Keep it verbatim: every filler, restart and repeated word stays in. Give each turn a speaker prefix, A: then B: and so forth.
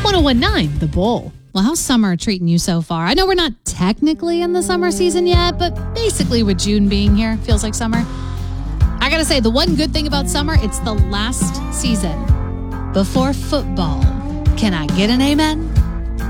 A: oh one nine, The Bull.
B: Well, how's summer treating you so far? I know we're not technically in the summer season yet, but basically with June being here, feels like summer. I gotta say, the one good thing about summer, it's the last season before football. Can I get an amen?